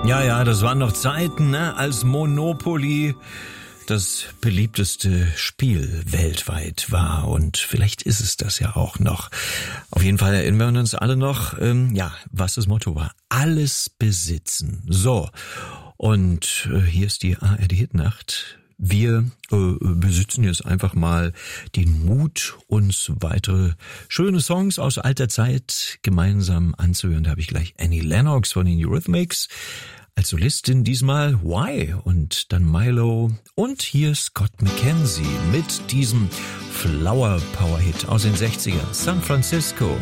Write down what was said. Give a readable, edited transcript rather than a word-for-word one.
Ja, das waren noch Zeiten, ne, als Monopoly das beliebteste Spiel weltweit war, und vielleicht ist es das ja auch noch. Auf jeden Fall erinnern wir uns alle noch, was das Motto war. Alles besitzen. So, und hier ist die ARD-Hitnacht. Wir besitzen jetzt einfach mal den Mut, uns weitere schöne Songs aus alter Zeit gemeinsam anzuhören. Da habe ich gleich Annie Lennox von den Eurythmics als Solistin, diesmal Why und dann Milo und hier Scott McKenzie mit diesem Flower Power Hit aus den 60ern, San Francisco.